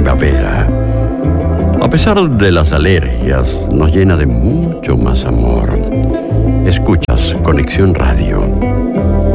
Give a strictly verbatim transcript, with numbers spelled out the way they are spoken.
primavera, a pesar de las alergias, nos llena de mucho más amor. Escuchas Conexión Radio.